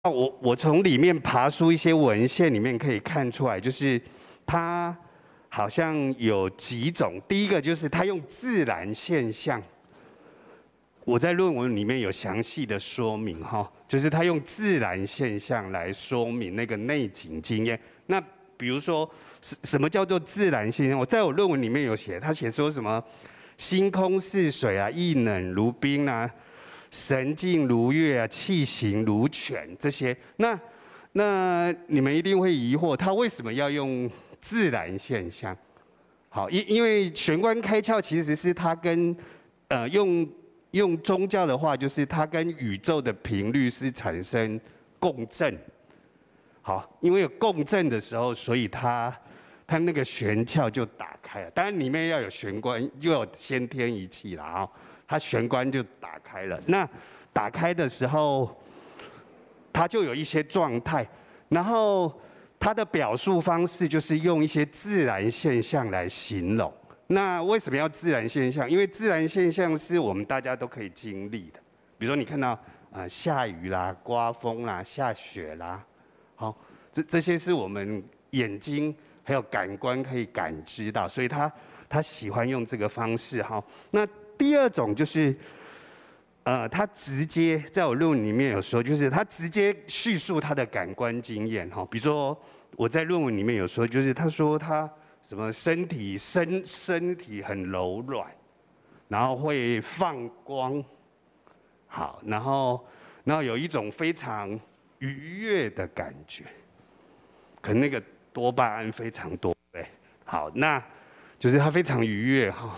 我从里面爬出一些文献，里面可以看出来，就是它好像有几种。第一个就是它用自然现象，我在论文里面有详细的说明哈，就是它用自然现象来说明那个内景经验。那比如说什么叫做自然现象？我论文里面有写，他写说什么星空似水啊，意冷如冰啊。神静如月啊，气行如泉，这些，那你们一定会疑惑，他为什么要用自然现象？好，因为玄关开窍其实是他跟用宗教的话，就是它跟宇宙的频率是产生共振。好，因为有共振的时候，所以它那个玄窍就打开了。当然里面要有玄关，又有先天仪器啦啊。它玄关就打开了，那打开的时候，它就有一些状态，然后它的表述方式就是用一些自然现象来形容。那为什么要自然现象？因为自然现象是我们大家都可以经历的，比如说你看到下雨啦、刮风啦、下雪啦，好，这些是我们眼睛还有感官可以感知到，所以他喜欢用这个方式哈。那第二种就是，他直接在我论文里面有说，就是他直接叙述他的感官经验哈。比如说我在论文里面有说，就是他说他什么身体很柔软，然后会放光，好，然后有一种非常愉悦的感觉，可能那个多巴胺非常多，对，好，那就是他非常愉悦哈，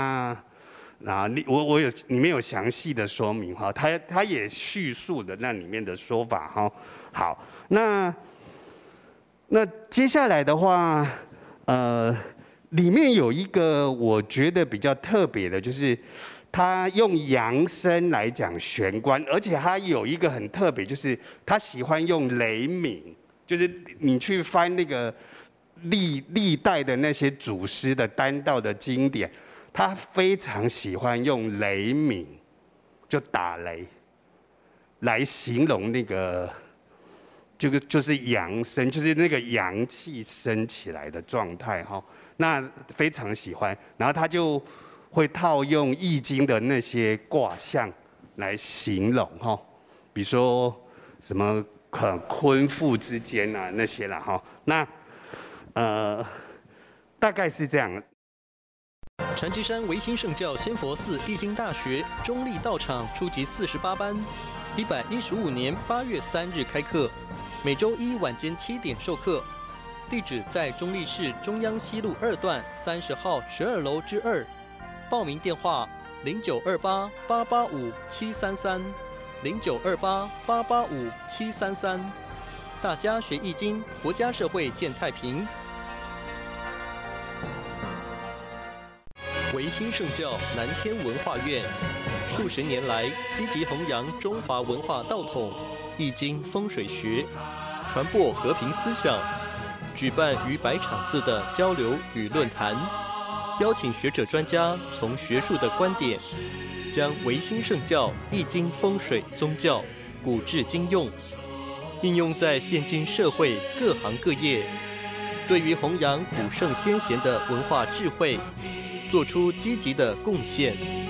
我里面有详细的说明哈，他也叙述了那里面的说法哈。好，那接下来的话，里面有一个我觉得比较特别的，就是他用扬声来讲玄关，而且他有一个很特别，就是他喜欢用雷鸣，就是你去翻那个历代的那些祖师的丹道的经典。他非常喜欢用雷鸣，就打雷，来形容那个，就是阳生，就是那个阳气升起来的状态哈。那非常喜欢，然后他就会套用《易经》的那些卦象来形容哈，比如说什么坤父之间啊那些啦哈。那大概是这样。 禅机山维新圣教仙佛寺易经大学中立道场初级48班，115年8月3日开课，每周一晚间7点授课。地址在中立市中央西路2段30号12楼之2。报名电话0928885733，0928885733。大家学易经，国家社会见太平。维新圣教南天文化院数十年来积极弘扬中华文化道统、易经风水学，传播和平思想，举办逾100场次的交流与论坛，邀请学者专家从学术的观点，将维新圣教易经风水宗教古至今用，应用在现今社会各行各业，对于弘扬古圣先贤的文化智慧做出积极的贡献。